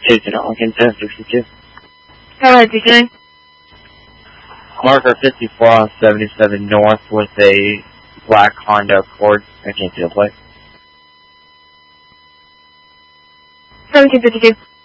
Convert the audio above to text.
Tucson, Lincoln, 1062. Go ahead, DJ. Marker 54 on 77 North with a black Honda Accord. I can't see the plate. 1752.